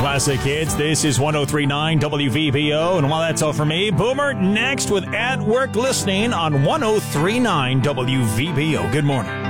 Classic Hits. This is 103.9 WVBO. And while that's all for me, Boomer next with At Work Listening on 103.9 WVBO. Good morning.